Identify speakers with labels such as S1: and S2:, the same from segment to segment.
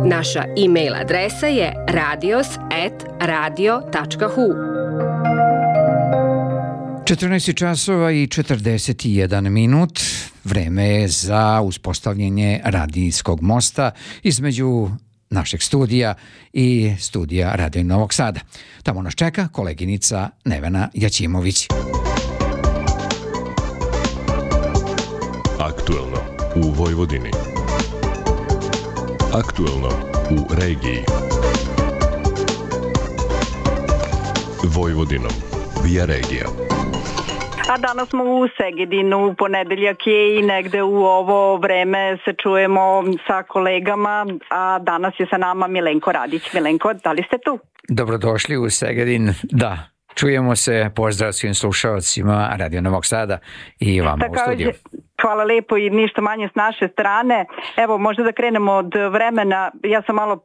S1: Naša e-mail adresa je radios@radio.hu.
S2: 14 časova i 41 minut. Vreme je za uspostavljanje radijskog mosta između našeg studija i studija Radio Novog Sada. Tamo nas čeka koleginica Nevena Jaćimović.
S3: Aktuelno u Vojvodini. Aktuelno u regiji. Vojvodinom via regija.
S4: A danas smo u Segedinu, ponedeljak je i negde u ovo vreme se čujemo sa kolegama, a danas je sa nama Milenko Radić. Milenko, da li ste tu?
S2: Dobrodošli u Segedin, da. Čujemo se, pozdrav svim slušalcima Radio Novog Sada i vama u studiju.
S4: Hvala lepo i ništa manje s naše strane. Evo, možda da krenemo od vremena. Ja sam malo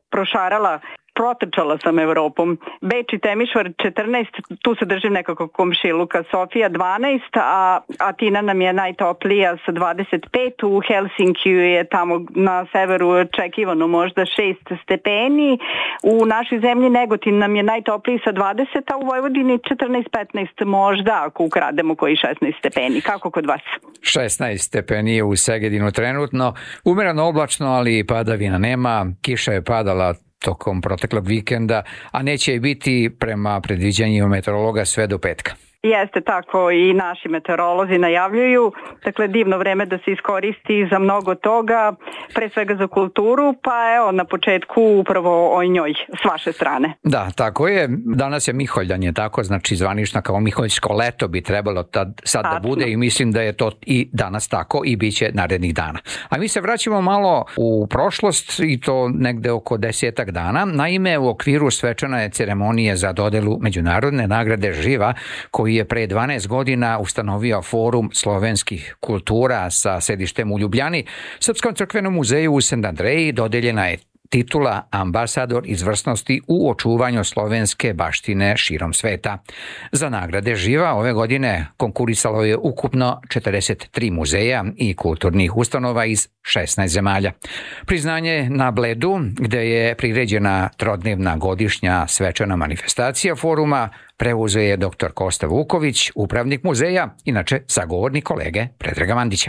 S4: protrčala sam Evropom. Beč i Temišvar 14, tu se držim nekako komšiluka. Sofija 12, a Atina nam je najtoplija sa 25. U Helsinkiju je tamo na severu očekivano možda 6 stepeni. U našoj zemlji Negotin nam je najtopliji sa 20, a u Vojvodini 14-15 možda ako ukrademo koji 16 stepeni. Kako kod vas?
S2: 16 stepeni je u Segedinu trenutno. Umereno oblačno, ali padavina nema. Kiša je padala tokom proteklog vikenda, a neće biti prema predviđanjima meteorologa sve do petka.
S4: Jeste tako i naši meteorolozi najavljuju. Dakle, divno vreme da se iskoristi za mnogo toga, pre svega za kulturu, pa evo na početku upravo o njoj s vaše strane.
S2: Da, tako je. Danas je Miholjdan, tako, znači zvanično kao Miholjsko leto bi trebalo sad da bude i mislim da je to i danas tako i bit će narednih dana. A mi se vraćamo malo u prošlost i to negde oko 10 dana. Naime, u okviru svečane ceremonije za dodelu međunarodne nagrade Živa, koji je pre 12 godina ustanovio Forum slovenskih kultura sa sedištem u Ljubljani, Srpskom crkvenom muzeju u St. Andreji dodeljena je titula ambasador izvrsnosti u očuvanju slovenske baštine širom sveta. Za nagrade Živa ove godine konkurisalo je ukupno 43 muzeja i kulturnih ustanova iz 16 zemalja. Priznanje na Bledu, gde je priređena trodnevna godišnja svečana manifestacija foruma, preuzeo je dr. Kosta Vuković, upravnik muzeja, inače sagovornik kolege Predraga Mandića.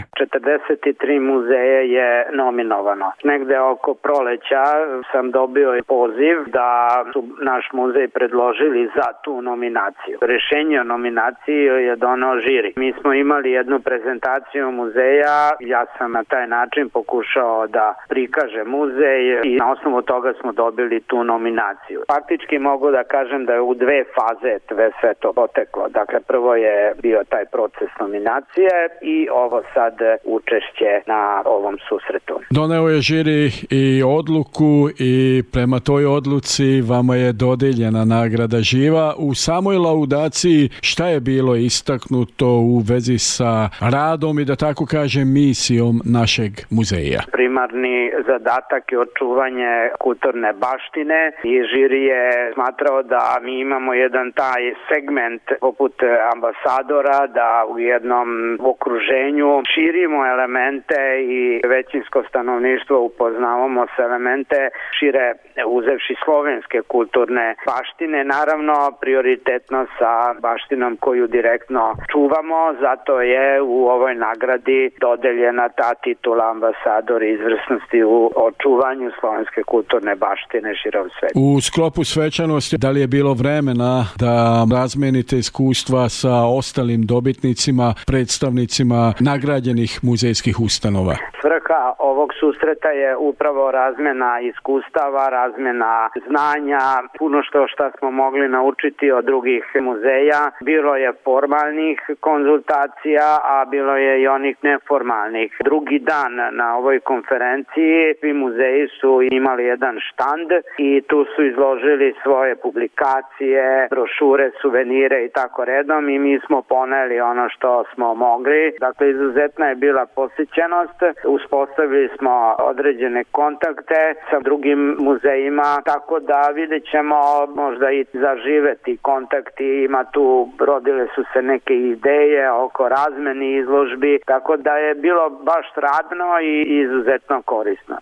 S5: 43 muzeja je nominovano. Negde oko proleća sam dobio poziv da su naš muzej predložili za tu nominaciju. Rešenje o nominaciji je doneo žiri. Mi smo imali jednu prezentaciju muzeja, ja sam na taj način pokušao da prikažem muzej i na osnovu toga smo dobili tu nominaciju. Faktički mogu da kažem da je u dve faze sve to poteklo. Dakle, prvo je bio taj proces nominacije i ovo sad učešće na ovom susretu.
S6: Doneo je žiri i odluku i prema toj odluci vama je dodeljena nagrada Živa. U samoj laudaciji šta je bilo istaknuto u vezi sa radom i da tako kažem misijom našeg muzeja?
S5: Primarni zadatak je očuvanje kulturne baštine i žiri je smatrao da mi imamo jedan taj segment poput ambasadora, da u jednom okruženju širimo elemente i većinsko stanovništvo upoznavamo s elemente šire uzevši slovenske kulturne baštine, naravno prioritetno sa baštinom koju direktno čuvamo, zato je u ovoj nagradi dodeljena ta titula ambasador izvrsnosti u očuvanju slovenske kulturne baštine širom sveta.
S6: U sklopu svečanosti da li je bilo vremena da razmenite iskustva sa ostalim dobitnicima, predstavnicima nagrađenih muzejskih ustanova?
S5: Svrha ovog susreta je upravo razmena iskustava, razmena znanja, puno što smo mogli naučiti od drugih muzeja. Bilo je formalnih konzultacija, a bilo je i onih neformalnih. Drugi dan na ovoj konferenciji svi muzeji su imali jedan štand i tu su izložili svoje publikacije, brošure, suvenire i tako redom i mi smo poneli ono što smo mogli. Dakle, izuzetna je bila posjećenost. Uspostavili smo određene kontakte sa drugim muzejima, tako da vidjet ćemo možda i zaživeti kontakti. Ima tu, rodile su se neke ideje oko razmeni izložbi, tako da je bilo baš radno i izuzetno korisno.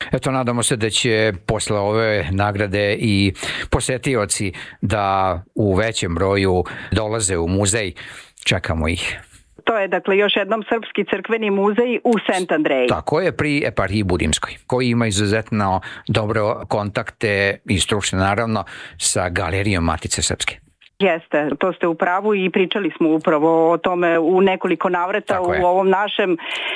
S2: Eto, nadamo se da će posle ove nagrade i posetioci da u većem broju dolaze u muzej. Čekamo ih.
S4: To je dakle još jednom Srpski crkveni muzej u Sent Andreji.
S2: Tako je, pri eparhiji Budimskoj, koji ima izuzetno dobre kontakte i stručne naravno sa Galerijom Matice Srpske.
S4: Jeste, to ste u pravu i pričali smo upravo o tome u nekoliko navrata u ovom našem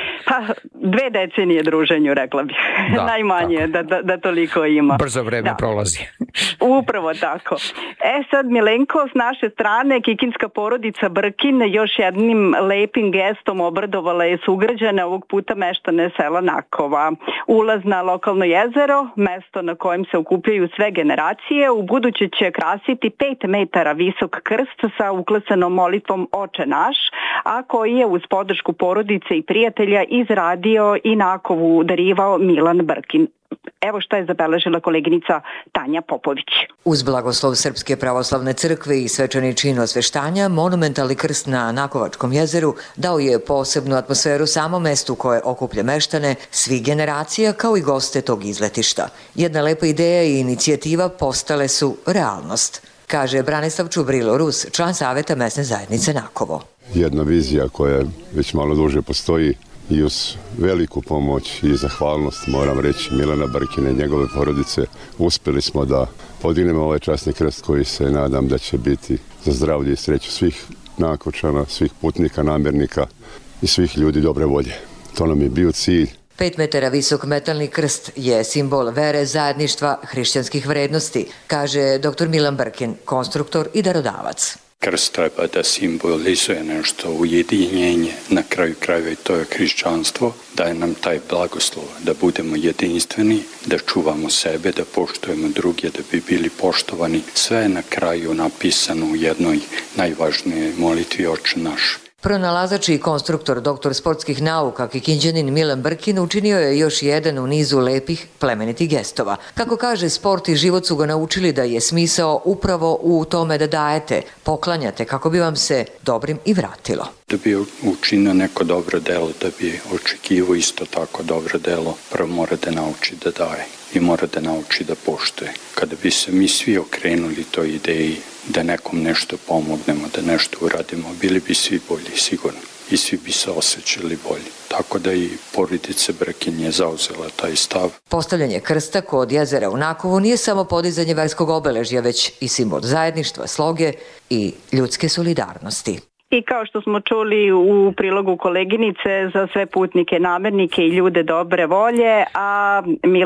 S4: 2 decenije druženju, rekla bih. Da, najmanje da toliko ima.
S2: Brzo vreme prolazi.
S4: Upravo tako. Sad Milenko, s naše strane kikinska porodica Brkin još jednim lepim gestom obradovala je sugrađane, ovog puta meštane sela Nakova. Ulaz na lokalno jezero, mesto na kojem se okupljaju sve generacije, u buduće će krasiti 5 metara visok krst sa uklesanom molitvom Oče naš, a koji je uz podršku porodice i prijatelja izradio i Nakovu darivao Milan Brkin. Evo šta je zabeležila koleginica Tanja Popović.
S7: Uz blagoslov Srpske pravoslavne crkve i svečani čin osveštanja, monumentalni krst na Nakovačkom jezeru dao je posebnu atmosferu samom mestu koje okuplja meštane svih generacija kao i goste tog izletišta. Jedna lepa ideja i inicijativa postale su realnost, kaže Branislav Čubrilo Rus, član Saveta mesne zajednice Nakovo.
S8: Jedna vizija koja već malo duže postoji i uz veliku pomoć i zahvalnost, moram reći, Milana Brkina i njegove porodice, uspeli smo da podignemo ovaj časni krst koji se nadam da će biti za zdravlje i sreću svih Nakovčana, svih putnika, namirnika i svih ljudi dobre volje. To nam je bio cilj.
S7: 5 metara visok metalni krst je simbol vere, zajedništva, hrišćanskih vrednosti, kaže dr. Milan Brkin, konstruktor i darodavac.
S9: Krst treba da simbolizuje nešto ujedinjenje, na kraju krajeva i to je hrišćanstvo, daje nam taj blagoslov da budemo jedinstveni, da čuvamo sebe, da poštujemo druge, da bi bili poštovani. Sve je na kraju napisano u jednoj najvažnijoj molitvi Oče naš.
S7: Pronalazač i konstruktor, doktor sportskih nauka Kikinđanin Milan Brkin učinio je još jedan u nizu lepih plemenitih gestova. Kako kaže, sport i život su ga naučili da je smisao upravo u tome da dajete, poklanjate kako bi vam se dobrim i vratilo.
S9: Da bi učinio neko dobro delo, da bi očekivao isto tako dobro delo, prvo mora da nauči da daje i mora da nauči da poštuje. Kada bi se mi svi okrenuli toj ideji da nekom nešto pomognemo, da nešto uradimo, bili bi svi bolji, sigurno. I svi bi se osjećali bolji. Tako da i porodica Brkin je zauzela taj stav.
S7: Postavljanje krsta kod jezera u Nakovu nije samo podizanje verskog obeležja, već i simbol zajedništva, sloge i ljudske solidarnosti.
S4: I kao što smo čuli u prilogu koleginice, za sve putnike, namernike i ljude dobre volje, a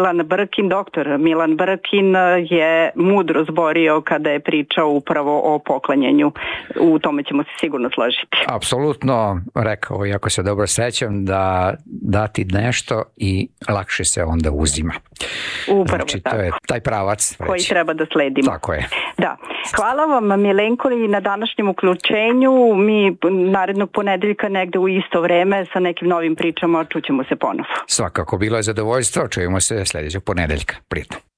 S4: doktor Milan Brkin je mudro zborio kada je pričao upravo o poklanjanju. U tome ćemo se sigurno složiti.
S2: Apsolutno, rekao, iako se dobro sećam, da dati nešto i lakše se onda uzima.
S4: Upravo
S2: znači,
S4: tako.
S2: To je taj pravac
S4: koji treba da sledimo.
S2: Tako je.
S4: Da. Hvala vam, Milenko, i na današnjem uključenju. Mi narednog ponedeljka negde u isto vreme sa nekim novim pričama čućemo se ponovo.
S2: Svakako, bilo je zadovoljstvo. Čujemo se sljedećeg ponedeljka. Prijetno.